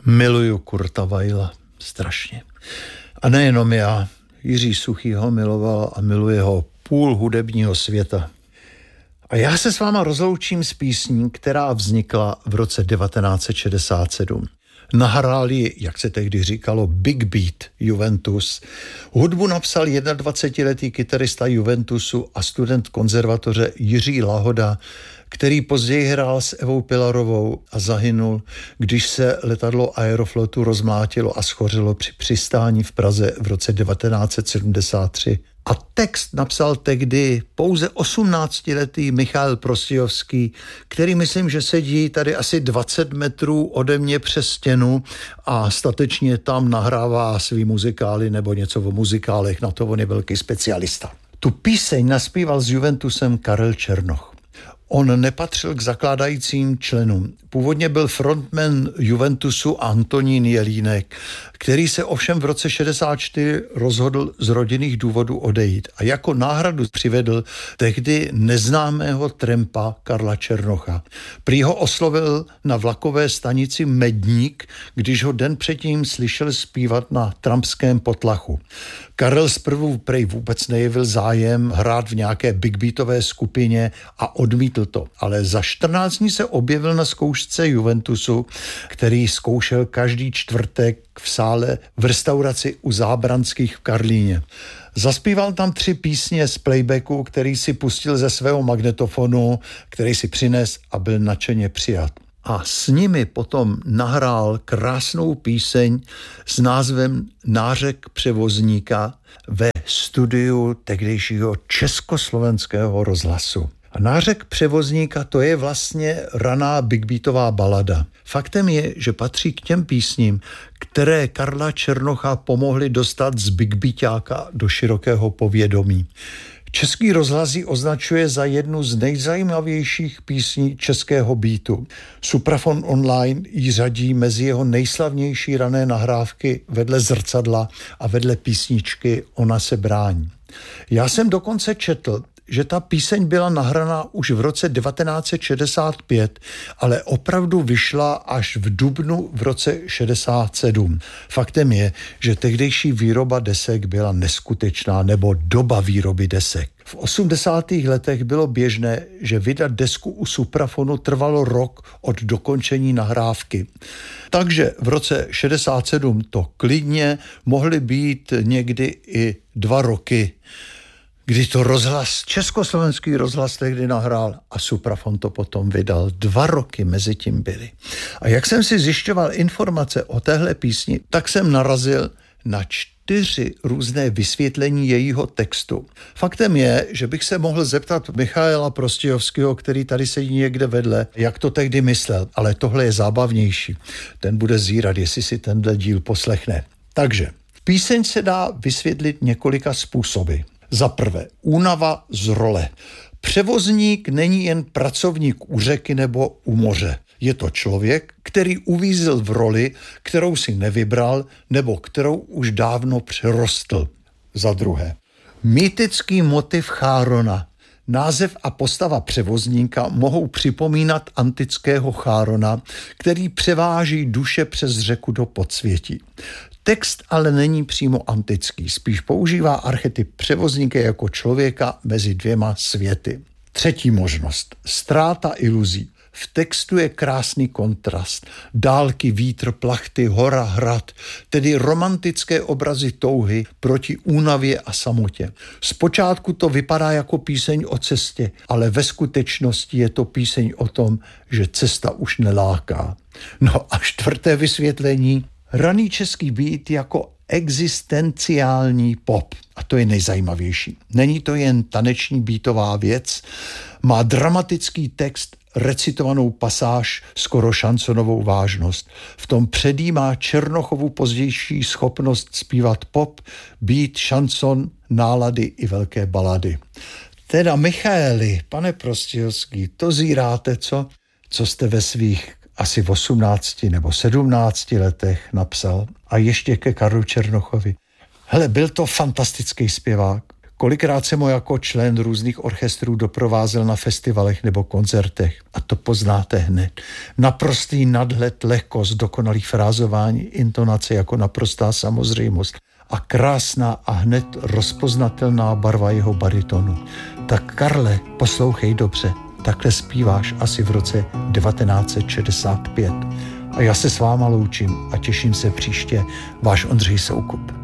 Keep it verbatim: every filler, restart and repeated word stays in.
Miluju Kurta Weila strašně. A nejenom já, Jiří Suchý ho miloval a miluje ho půl hudebního světa. A já se s váma rozloučím s písní, která vznikla v roce devatenáct set šedesát sedm. Nahrál ji, jak se tehdy říkalo, Big Beat Juventus. Hudbu napsal dvacetiletý kytarista Juventusu a student konzervatoře Jiří Lahoda, který později hrál s Evou Pilarovou a zahynul, když se letadlo Aeroflotu rozmlátilo a schořelo při přistání v Praze v roce devatenáct set sedmdesát tři. A text napsal tehdy pouze osmnáctiletý Michael Prostějovský, který myslím, že sedí tady asi dvacet metrů ode mě přes stěnu a statečně tam nahrává svý muzikály nebo něco o muzikálech, na to on je velký specialista. Tu píseň naspíval s Juventusem Karel Černoch. On nepatřil k zakládajícím členům. Původně byl frontman Juventusu Antonín Jelínek, který se ovšem v roce šedesát čtyři rozhodl z rodinných důvodů odejít a jako náhradu přivedl tehdy neznámého trampa Karla Černocha. Prý ho oslovil na vlakové stanici Medník, když ho den předtím slyšel zpívat na trampském potlachu. Karel zprvu prej vůbec nejevil zájem hrát v nějaké big beatové skupině a odmítl to, ale za čtrnáct dní se objevil na zkoušce Juventusu, který zkoušel každý čtvrtek v sále v restauraci u Zábranských v Karlíně. Zaspíval tam tři písně z playbacku, který si pustil ze svého magnetofonu, který si přines a byl nadšeně přijat. A s nimi potom nahrál krásnou píseň s názvem Nářek převozníka ve studiu tehdejšího Československého rozhlasu. A Nářek převozníka, to je vlastně raná big beatová balada. Faktem je, že patří k těm písním, které Karla Černocha pomohly dostat z big beatáka do širokého povědomí. Český rozhlas ji označuje za jednu z nejzajímavějších písní českého beatu. Suprafon Online ji řadí mezi jeho nejslavnější rané nahrávky vedle Zrcadla a vedle písničky Ona se brání. Já jsem dokonce četl, že ta píseň byla nahraná už v roce devatenáct set šedesát pět, ale opravdu vyšla až v dubnu v roce šedesát sedm. Faktem je, že tehdejší výroba desek byla neskutečná, nebo doba výroby desek. V osmdesátých letech bylo běžné, že vydat desku u Suprafonu trvalo rok od dokončení nahrávky. Takže v roce šedesát sedm to klidně mohly být někdy i dva roky, kdy to rozhlas, československý rozhlas tehdy nahrál a Suprafon to potom vydal. Dva roky mezi tím byly. A jak jsem si zjišťoval informace o téhle písni, tak jsem narazil na čtyři různé vysvětlení jejího textu. Faktem je, že bych se mohl zeptat Michaela Prostějovského, který tady sedí někde vedle, jak to tehdy myslel, ale tohle je zábavnější. Ten bude zírat, jestli si tenhle díl poslechne. Takže píseň se dá vysvětlit několika způsoby. Za prvé, únava z role. Převozník není jen pracovník u řeky nebo u moře. Je to člověk, který uvízl v roli, kterou si nevybral nebo kterou už dávno přerostl. Za druhé, mýtický motiv Chárona. Název a postava převozníka mohou připomínat antického Chárona, který převáží duše přes řeku do podsvětí. Text ale není přímo antický, spíš používá archetyp převozníka jako člověka mezi dvěma světy. Třetí možnost. Ztráta iluzí. V textu je krásný kontrast. Dálky, vítr, plachty, hora, hrad, tedy romantické obrazy touhy proti únavě a samotě. Zpočátku to vypadá jako píseň o cestě, ale ve skutečnosti je to píseň o tom, že cesta už neláká. No a čtvrté vysvětlení. Raný český beat jako existenciální pop. A to je nejzajímavější. Není to jen taneční beatová věc, má dramatický text, recitovanou pasáž, skoro šansonovou vážnost. V tom předjímá Černochovu pozdější schopnost zpívat pop, beat, šanson, nálady i velké balady. Teda Michaeli, pane Prostějovský, to zíráte, co? Co jste ve svých asi v osmnácti nebo sedmnácti letech napsal a ještě ke Karlu Černochovi. Hele, byl to fantastický zpěvák, Kolikrát jsem ho jako člen různých orchestrů doprovázel na festivalech nebo koncertech. A to poznáte hned. Naprostý nadhled, lehkost, dokonalý frázování, intonace jako naprostá samozřejmost. A krásná a hned rozpoznatelná barva jeho baritonu. Tak Karle, poslouchej dobře. Takhle zpíváš asi v roce devatenáct set šedesát pět. A já se s váma loučím a těším se příště. Váš Ondřej Soukup.